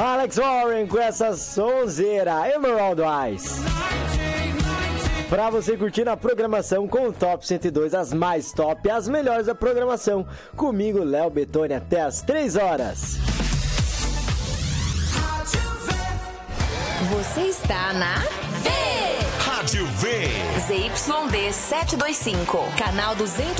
Alex Warren com essa sonzeira, Emerald Eyes. Pra você curtir na programação com o Top 102, as mais top, as melhores da programação. Comigo, Léo Betoni, até as 3 horas. Você está na Rádio V. ZYD 725, canal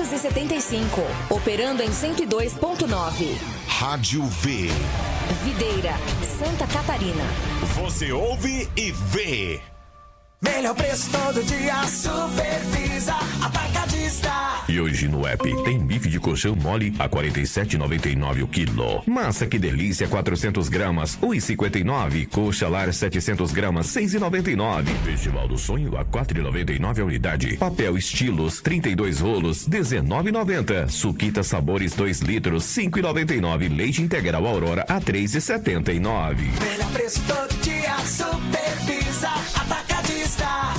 275, operando em 102.9. Rádio V. Videira, Santa Catarina. Você ouve e vê. Melhor preço todo dia, Supervisa Atacadista. E hoje no app tem bife de colchão mole a R$ 47,99 o quilo. Massa que delícia, 400 gramas, R$ 1,59. Coxa lar 700 gramas, R$ 6,99. Festival do Sonho a R$ 4,99 a unidade. Papel estilos, 32 rolos, R$ 19,90. Suquita sabores 2 litros, R$ 5,99. Leite integral Aurora a R$ 3,79. Melhor preço todo dia, Supervisa Atacadista.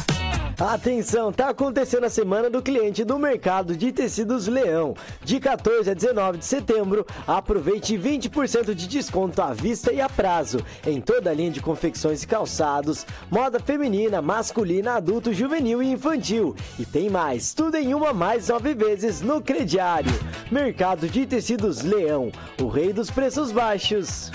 Atenção, tá acontecendo a semana do cliente do Mercado de Tecidos Leão. De 14 a 19 de setembro, aproveite 20% de desconto à vista e a prazo em toda a linha de confecções e calçados, moda feminina, masculina, adulto, juvenil e infantil. E tem mais, tudo em uma mais 9 vezes no crediário. Mercado de Tecidos Leão, o rei dos preços baixos.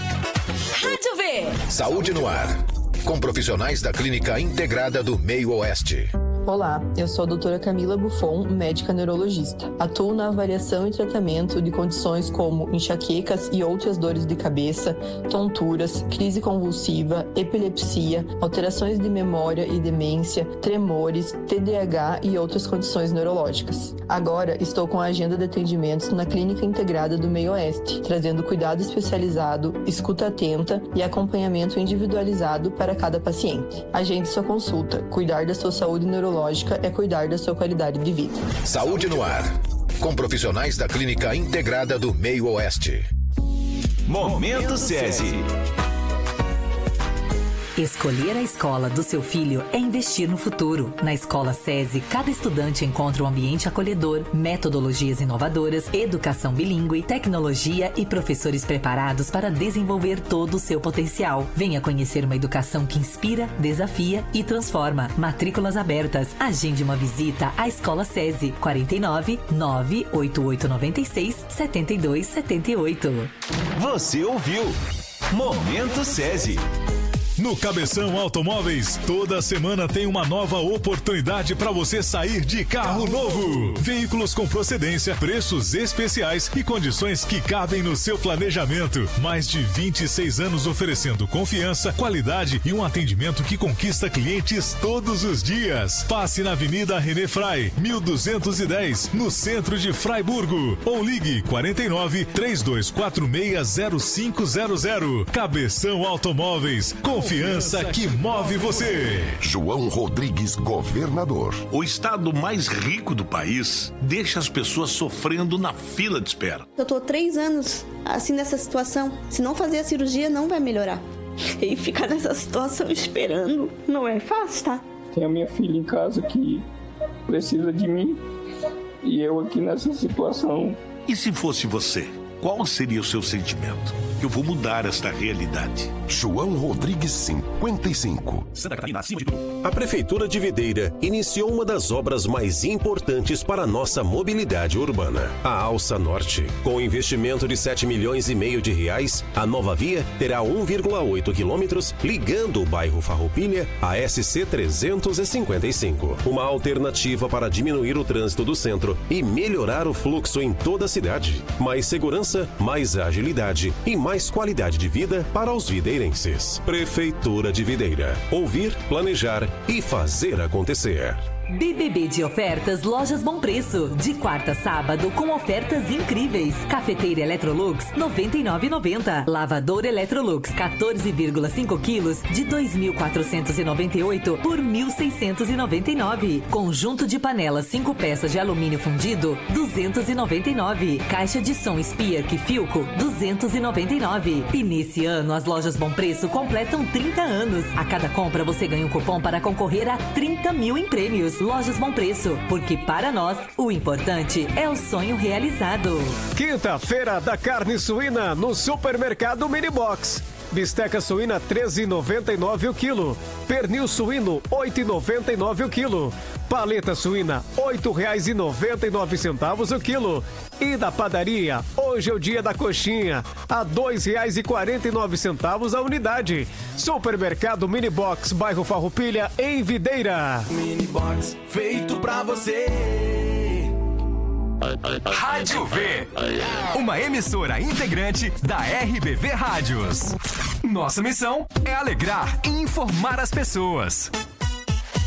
Rádio V. Saúde no ar. Com profissionais da Clínica Integrada do Meio Oeste. Olá, eu sou a doutora Camila Buffon, médica neurologista. Atuo na avaliação e tratamento de condições como enxaquecas e outras dores de cabeça, tonturas, crise convulsiva, epilepsia, alterações de memória e demência, tremores, TDAH e outras condições neurológicas. Agora estou com a agenda de atendimentos na Clínica Integrada do Meio Oeste, trazendo cuidado especializado, escuta atenta e acompanhamento individualizado para cada paciente. Agende sua consulta. Cuidar da sua saúde neurológica é cuidar da sua qualidade de vida. Saúde no ar. Com profissionais da Clínica Integrada do Meio Oeste. Momento SESI. Escolher a escola do seu filho é investir no futuro. Na Escola SESI, cada estudante encontra um ambiente acolhedor, metodologias inovadoras, educação bilíngue, tecnologia e professores preparados para desenvolver todo o seu potencial. Venha conhecer uma educação que inspira, desafia e transforma. Matrículas abertas. Agende uma visita à Escola SESI. 49 98896 7278. Você ouviu? Momento SESI. No Cabeção Automóveis, toda semana tem uma nova oportunidade para você sair de carro novo. Veículos com procedência, preços especiais e condições que cabem no seu planejamento. Mais de 26 anos oferecendo confiança, qualidade e um atendimento que conquista clientes todos os dias. Passe na Avenida René Fray, 1210, no centro de Fraiburgo. Ou ligue 49 3246 0500. Cabeção Automóveis. Confiança que move você. João Rodrigues, governador. O estado mais rico do país deixa as pessoas sofrendo na fila de espera. Eu tô 3 anos assim nessa situação. Se não fazer a cirurgia, não vai melhorar. E ficar nessa situação esperando não é fácil, tá? Tem a minha filha em casa que precisa de mim e eu aqui nessa situação. E se fosse você? Qual seria o seu sentimento? Eu vou mudar esta realidade. João Rodrigues, 55. Santa Catarina, acima de tudo. A Prefeitura de Videira iniciou uma das obras mais importantes para a nossa mobilidade urbana, a Alça Norte. Com investimento de 7,5 milhões de reais, a nova via terá 1,8 quilômetros ligando o bairro Farroupilha à SC 355. Uma alternativa para diminuir o trânsito do centro e melhorar o fluxo em toda a cidade. Mais segurança, mais agilidade e mais qualidade de vida para os videirenses. Prefeitura de Videira. Ouvir, planejar e fazer acontecer. BBB de ofertas Lojas Bom Preço. De quarta a sábado com ofertas incríveis. Cafeteira Electrolux, R$ 99,90. Lavador Electrolux, 14,5 quilos, de 2.498 por 1.699. Conjunto de panelas 5 peças de alumínio fundido, 299. Caixa de som Spiark Filco, 299. E nesse ano as Lojas Bom Preço completam 30 anos. A cada compra você ganha um cupom para concorrer a 30 mil em prêmios. Lojas Bom Preço, porque para nós o importante é o sonho realizado. Quinta-feira da carne suína no Supermercado Mini Box. Bisteca suína 13,99 o quilo. Pernil suíno 8,99 o quilo. Paleta suína R$ 8,99 o quilo. E da padaria, hoje é o dia da coxinha, a R$ 2,49 a unidade. Supermercado Mini Box, bairro Farroupilha, em Videira. Mini Box, feito pra você. Rádio V, uma emissora integrante da RBV Rádios. Nossa missão é alegrar e informar as pessoas.